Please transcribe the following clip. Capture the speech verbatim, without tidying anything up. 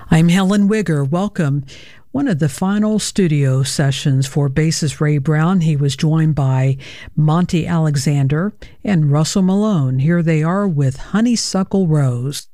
I'm Helen Wigger. Welcome. One of the final studio sessions for bassist Ray Brown. He was joined by Monty Alexander and Russell Malone. Here they are with Honeysuckle Rose.